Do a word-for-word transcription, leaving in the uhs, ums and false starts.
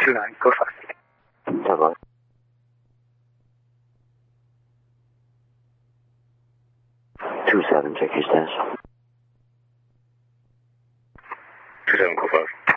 two nine, go five. Hello. Two seven, check your status. Two seven, go five.